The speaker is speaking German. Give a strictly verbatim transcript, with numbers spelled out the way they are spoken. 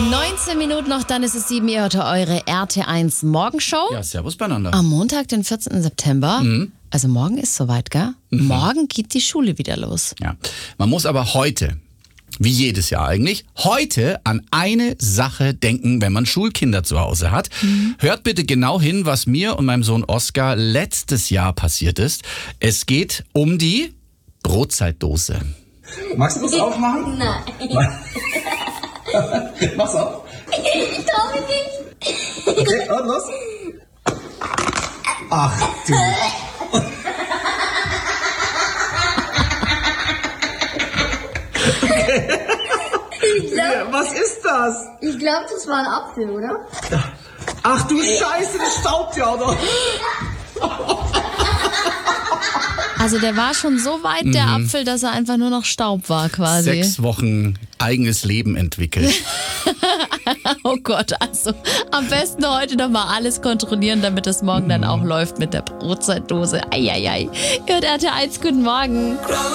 neunzehn Minuten noch, dann ist es sieben Uhr, heute eure R T eins Morgenshow. Ja, servus beieinander. Am Montag, den vierzehnten September. Mhm. Also morgen ist soweit, gell? Mhm. Morgen geht die Schule wieder los. Ja, man muss aber heute, wie jedes Jahr eigentlich, heute an eine Sache denken, wenn man Schulkinder zu Hause hat. Mhm. Hört bitte genau hin, was mir und meinem Sohn Oskar letztes Jahr passiert ist. Es geht um die Brotzeitdose. Magst du das aufmachen? Nein. Mach's auf. Ich trau mich nicht. Okay, und los. Ach du. Ich glaub, Was ist das? ich glaub, das war ein Apfel, oder? Ach du Scheiße, das staubt ja, oder? Also der war schon so weit, der Mhm. Apfel, dass er einfach nur noch Staub war quasi. Sechs Wochen eigenes Leben entwickelt. Oh Gott, also am besten heute nochmal alles kontrollieren, damit es morgen dann auch läuft mit der Brotzeitdose. Eieiei. Ihr hört R T eins, guten Morgen.